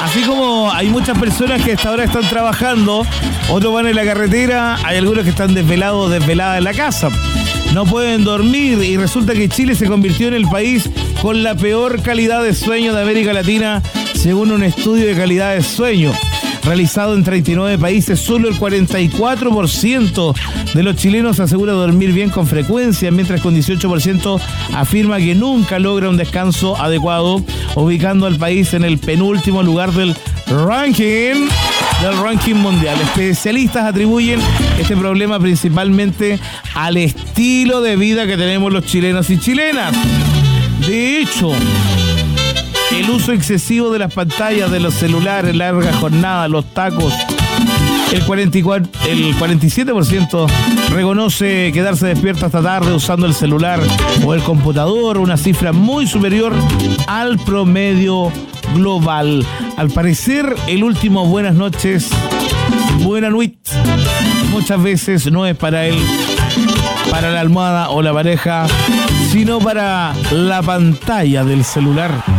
Así como hay muchas personas que hasta ahora están trabajando, otros van en la carretera, hay algunos que están desvelados o desveladas en la casa. No pueden dormir y resulta que Chile se convirtió en el país con la peor calidad de sueño de América Latina, según un estudio de calidad de sueño realizado en 39 países. Solo el 44% de los chilenos asegura dormir bien con frecuencia, mientras que un 18% afirma que nunca logra un descanso adecuado, ubicando al país en el penúltimo lugar del ranking mundial. Especialistas atribuyen este problema principalmente al estilo de vida que tenemos los chilenos y chilenas. De hecho, el uso excesivo de las pantallas, de los celulares, largas jornadas, los tacos. El 47% reconoce quedarse despierto hasta tarde usando el celular o el computador, una cifra muy superior al promedio global. Al parecer, el último buenas noches, buena nuit, muchas veces no es para él, para la almohada o la pareja, sino para la pantalla del celular.